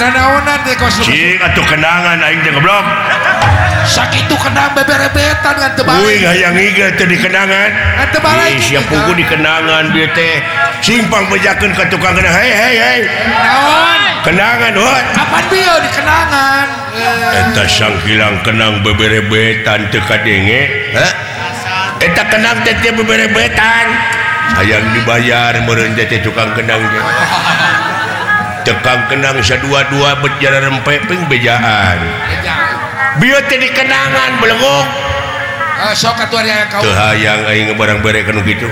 Nanaonan teh kostum. Cing atuh kenangan aing teh goblok. Sakitu kenang beberebetan ngan teu balik. Uing hayang ieu teh di kenangan. Teu balik. Sia pugu di kenangan bieu teh. Simpang bejakeun ka tukang kenangan. Hei. Naon? Kenangan heuh. Kapan bieu di kenangan? Eta sang hilang kenang beberebetan teu kadenge. Hah? Eta kenang teh beberebetan. Hayang dibayar meureun teh tukang kenang teh. Tekang kenang sadua-dua berjalan rempe ping bejaan. Bieu teh di kenangan belegok. Sok atuh aya kau. Teu hayang aing barang bere kanu kitu.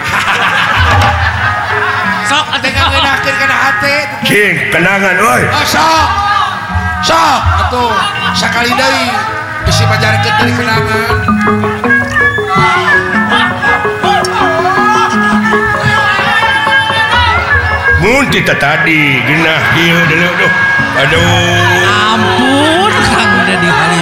Sok atuh ngeunakeun kana hate. Cing, kenangan euy. Sok. Sok atuh sakali deui bisi pajarkeun dari kenangan. Mun kita tadi genah kieu deuleu duh. Aduh. Ampun Kang Dedi Halim.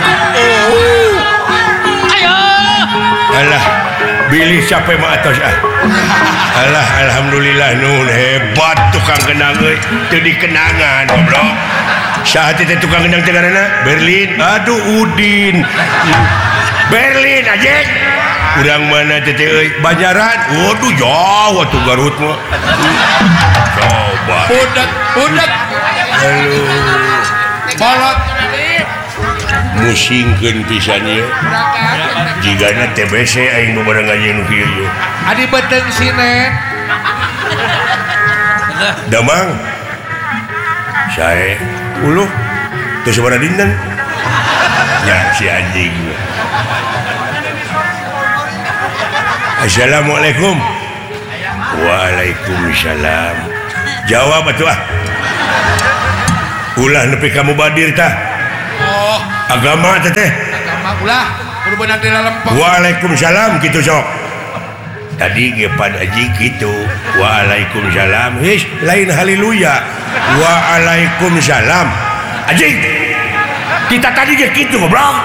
Ayo. Alah, bilih capek mah atos ah. Alah, alhamdulillah nun hebat tukang kenang euy. Teu dikenangan goblok. Saha teh tukang kenang teh ngaranna? Berlin. Aduh Udin. Berlin ajeng. Urang mana teh euy? Banjaran. Waduh jauh atuh Garut mah. Coba. Budak. Halo. Bolot. Musingkeun pisan ieu. Jigana TBC aing bebareng anjeun nu kieu ieu. Adi beteung sinet. Damang. Sae uluh teu sabaraha dinten. Ya si anjing. Assalamualaikum. Waalaikumsalam. Jawab atuh ah. Ulah nepi kamu badir tah. Oh, Agama teh. agama ulah kudu beunang di lempeng. Waalaikumsalam kitu sok. Tadi ge pan aji kitu. Waalaikumsalam. His lain haleluya. Waalaikumsalam. Aji. Kita tadi ge kitu goblok.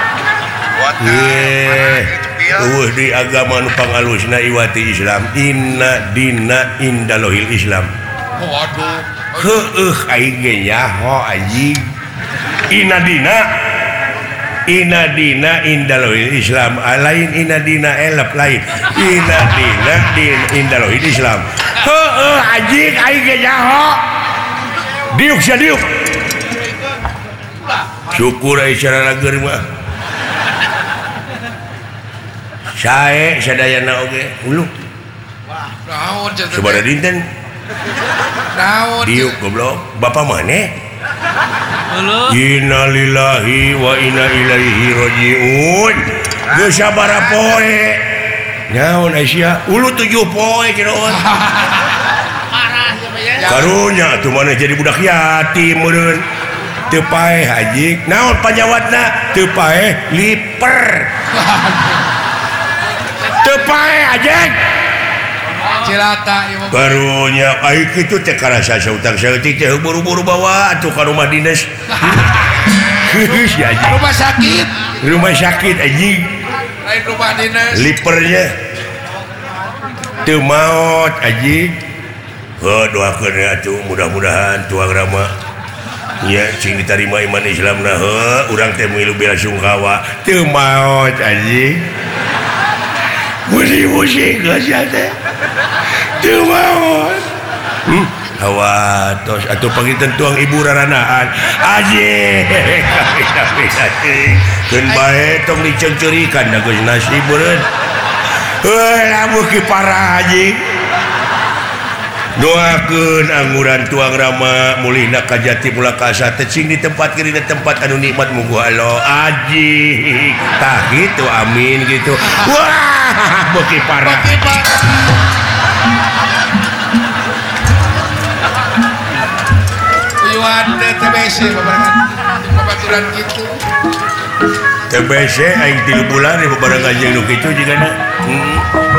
Di agama nu pangalusna iwati Islam. Inna dina indalohil Islam. Waduh. Heueuh aing ge nyaho anjing. Inna dina indalohil Islam. Lain inna dina elep lain. Inna dina indalohil Islam. Heueuh anjing aing ge nyaho. Diuk sia diuk. Syukur aya cara lager mah. Sae sadayana oge uluh. Naon cenah? Sabaraha dinten? Naon? Diuk goblok. Bapa maneh? Halo. Inna lillahi wa inna ilaihi rajiun. Geus sabaraha poe? Naon Aisyah? Ulu 7 poe kiraon. Parah ya. Karunya atuh maneh jadi budak yatim meureun. Teu paeh haji. Naon panyawatna? Teu paeh liper. Teu paeh ajeng. Cilata ieu mah. Karunya ai kitu teh karasa sautang saeutik teh buru-buru bawa atuh ka rumah dinas. Geus ya anjing. Rumah sakit. Rumah sakit anjing. Lain rumah dinas. Lipernya teu maot anjing. Doakeun atuh mudah-mudahan tuang rama nya cing ditarima iman Islamna urang teh milu bela sungkawa teu maot anjing. Musik geus teh. Teu maot. Hawatos atuh panginten tuang ibu raranaan. Anjing. Keun bae tong diceungceurikan da geus nasib beureun. Lamun ki parah anjing. Doakeun anguran tuang rama mulihna ka jati mula ka sate cing di tempat kiri di tempat anu nikmat mugu Allah anjing. Tah gitu amin gitu. Wah, beuki parah. Uyuan TBC babarengan babaturan kitu. TBC aing 3 bulan di babarengan jeung nu kitu jigana.